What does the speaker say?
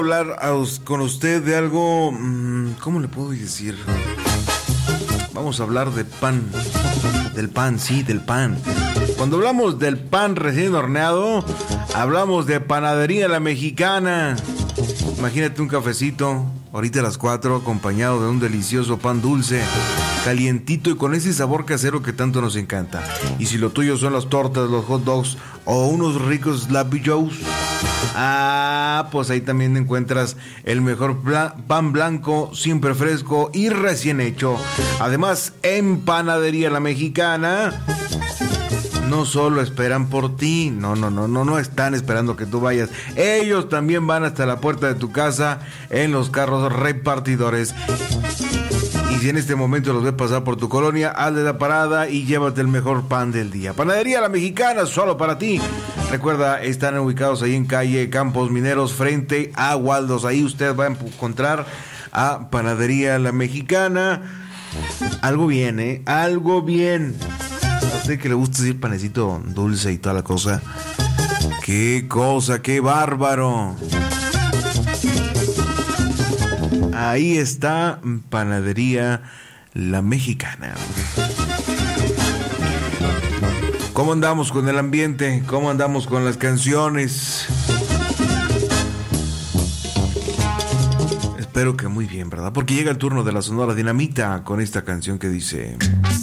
Hablar con usted de algo, ¿cómo le puedo decir? Vamos a hablar de pan, del pan, sí, del pan. Cuando hablamos del pan recién horneado, hablamos de Panadería La Mexicana. Imagínate un cafecito, ahorita a las 4, acompañado de un delicioso pan dulce, calientito y con ese sabor casero que tanto nos encanta. Y si lo tuyo son las tortas, los hot dogs o unos ricos Slappy Joes, pues ahí también encuentras el mejor pan blanco, siempre fresco y recién hecho. Además, en Panadería La Mexicana no solo esperan por ti, no están esperando que tú vayas. Ellos también van hasta la puerta de tu casa en los carros repartidores. Y si en este momento los ves pasar por tu colonia, hazle la parada y llévate el mejor pan del día. Panadería La Mexicana, solo para ti. Recuerda, están ubicados ahí en calle Campos Mineros, frente a Waldos. Ahí usted va a encontrar a Panadería La Mexicana. Algo bien, algo bien. A usted que le gusta decir panecito dulce y toda la cosa. ¡Qué cosa, qué bárbaro! Ahí está Panadería La Mexicana. ¿Cómo andamos con el ambiente? ¿Cómo andamos con las canciones? Espero que muy bien, ¿verdad? Porque llega el turno de la Sonora Dinamita con esta canción que dice...